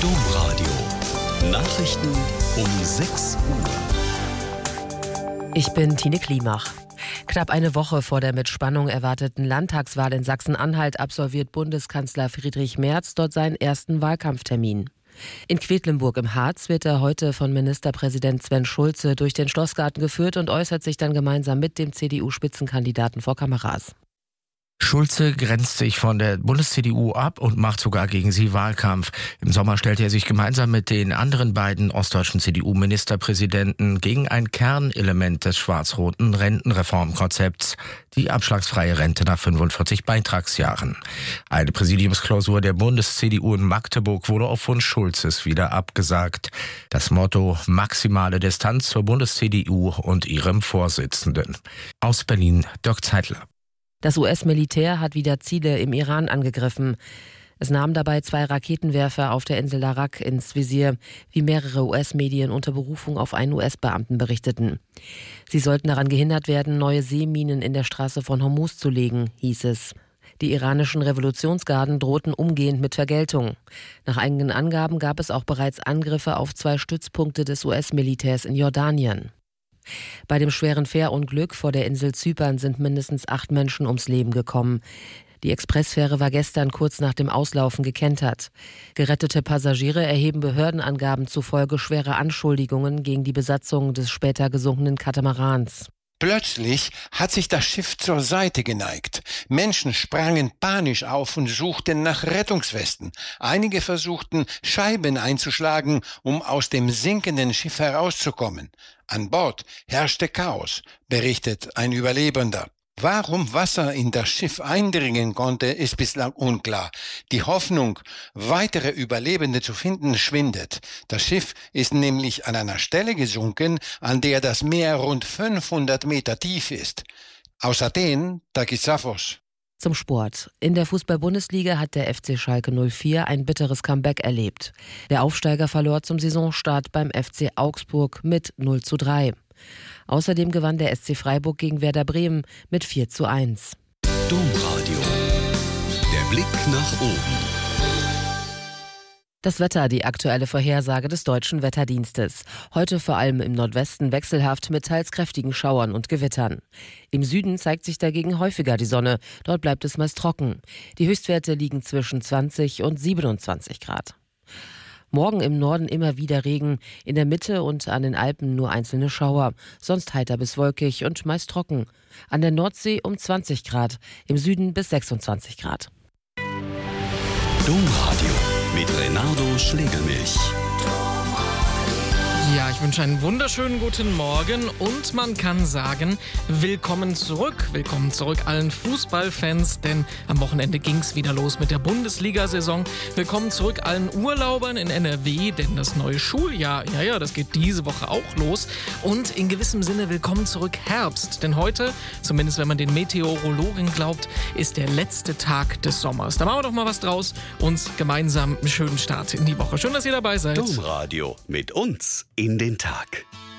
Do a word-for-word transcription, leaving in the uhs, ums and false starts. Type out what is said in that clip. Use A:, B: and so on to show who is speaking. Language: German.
A: Domradio. Nachrichten um sechs Uhr.
B: Ich bin Tine Klimach. Knapp eine Woche vor der mit Spannung erwarteten Landtagswahl in Sachsen-Anhalt absolviert Bundeskanzler Friedrich Merz dort seinen ersten Wahlkampftermin. In Quedlinburg im Harz wird er heute von Ministerpräsident Sven Schulze durch den Schlossgarten geführt und äußert sich dann gemeinsam mit dem C D U-Spitzenkandidaten vor Kameras.
C: Schulze grenzt sich von der Bundes-C D U ab und macht sogar gegen sie Wahlkampf. Im Sommer stellte er sich gemeinsam mit den anderen beiden ostdeutschen C D U-Ministerpräsidenten gegen ein Kernelement des schwarz-roten Rentenreformkonzepts, die abschlagsfreie Rente nach fünfundvierzig Beitragsjahren. Eine Präsidiumsklausur der Bundes-C D U in Magdeburg wurde auf Wunsch Schulzes wieder abgesagt. Das Motto: maximale Distanz zur Bundes-C D U und ihrem Vorsitzenden. Aus Berlin, Dirk Zeitler.
B: Das U S-Militär hat wieder Ziele im Iran angegriffen. Es nahm dabei zwei Raketenwerfer auf der Insel Arak ins Visier, wie mehrere U S-Medien unter Berufung auf einen U S-Beamten berichteten. Sie sollten daran gehindert werden, neue Seeminen in der Straße von Hormuz zu legen, hieß es. Die iranischen Revolutionsgarden drohten umgehend mit Vergeltung. Nach eigenen Angaben gab es auch bereits Angriffe auf zwei Stützpunkte des U S-Militärs in Jordanien. Bei dem schweren Fährunglück vor der Insel Zypern sind mindestens acht Menschen ums Leben gekommen. Die Expressfähre war gestern kurz nach dem Auslaufen gekentert. Gerettete Passagiere erheben Behördenangaben zufolge schwere Anschuldigungen gegen die Besatzung des später gesunkenen Katamarans.
D: Plötzlich hat sich das Schiff zur Seite geneigt. Menschen sprangen panisch auf und suchten nach Rettungswesten. Einige versuchten, Scheiben einzuschlagen, um aus dem sinkenden Schiff herauszukommen. An Bord herrschte Chaos, berichtet ein Überlebender. Warum Wasser in das Schiff eindringen konnte, ist bislang unklar. Die Hoffnung, weitere Überlebende zu finden, schwindet. Das Schiff ist nämlich an einer Stelle gesunken, an der das Meer rund fünfhundert Meter tief ist. Aus Athen, Takis Safos.
B: Zum Sport. In der Fußball-Bundesliga hat der F C Schalke null vier ein bitteres Comeback erlebt. Der Aufsteiger verlor zum Saisonstart beim F C Augsburg mit null zu drei. Außerdem gewann der S C Freiburg gegen Werder Bremen mit vier zu eins.
A: Domradio. Der Blick nach oben.
B: Das Wetter, die aktuelle Vorhersage des Deutschen Wetterdienstes. Heute vor allem im Nordwesten wechselhaft mit teils kräftigen Schauern und Gewittern. Im Süden zeigt sich dagegen häufiger die Sonne. Dort bleibt es meist trocken. Die Höchstwerte liegen zwischen zwanzig und siebenundzwanzig Grad. Morgen im Norden immer wieder Regen, in der Mitte und an den Alpen nur einzelne Schauer, sonst heiter bis wolkig und meist trocken. An der Nordsee um zwanzig Grad, im Süden bis sechsundzwanzig Grad.
A: Domradio mit Renato Schlegelmilch.
E: Ja, ich wünsche einen wunderschönen guten Morgen und man kann sagen, willkommen zurück. Willkommen zurück allen Fußballfans, denn am Wochenende ging's wieder los mit der Bundesliga-Saison. Willkommen zurück allen Urlaubern in N R W, denn das neue Schuljahr, ja, ja, das geht diese Woche auch los. Und in gewissem Sinne willkommen zurück Herbst, denn heute, zumindest wenn man den Meteorologen glaubt, ist der letzte Tag des Sommers. Da machen wir doch mal was draus, uns gemeinsam einen schönen Start in die Woche. Schön, dass ihr dabei seid.
A: Domradio mit uns in den Tag.